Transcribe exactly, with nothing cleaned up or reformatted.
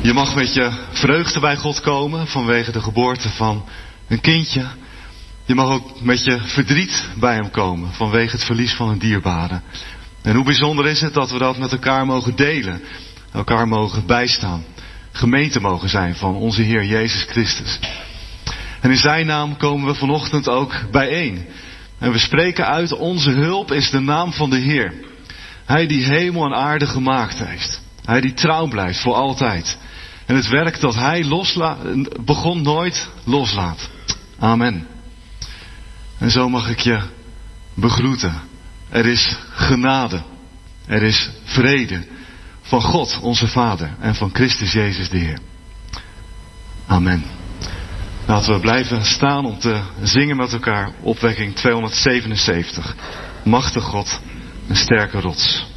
Je mag met je vreugde bij God komen vanwege de geboorte van een kindje. Je mag ook met je verdriet bij hem komen vanwege het verlies van een dierbare. En hoe bijzonder is het dat we dat met elkaar mogen delen. Elkaar mogen bijstaan. Gemeente mogen zijn van onze Heer Jezus Christus. En in zijn naam komen we vanochtend ook bijeen. En we spreken uit: onze hulp is de naam van de Heer. Hij die hemel en aarde gemaakt heeft. Hij die trouw blijft voor altijd. En het werk dat hij losla- begon nooit loslaat. Amen. En zo mag ik je begroeten. Er is genade. Er is vrede. Van God onze Vader. En van Christus Jezus de Heer. Amen. Laten we blijven staan om te zingen met elkaar opwekking tweehonderdzevenenzeventig. Machtig God, een sterke rots.